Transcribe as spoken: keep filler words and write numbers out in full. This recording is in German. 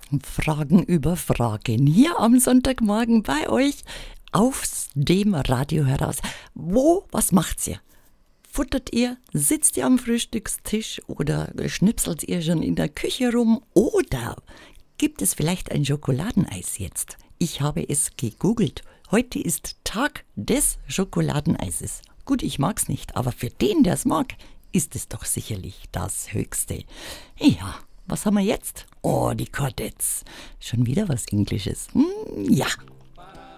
Fragen über Fragen. Hier am Sonntagmorgen bei euch aus dem Radio heraus. Wo, was macht's ihr? Futtert ihr? Sitzt ihr am Frühstückstisch oder schnipselt ihr schon in der Küche rum? Oder gibt es vielleicht ein Schokoladeneis jetzt? Ich habe es gegoogelt. Heute ist Tag des Schokoladeneises. Gut, ich mag's nicht, aber für den, der es mag, ist es doch sicherlich das Höchste. Ja, was haben wir jetzt? Oh, die Cordettes. Schon wieder was Englisches. Hm, ja,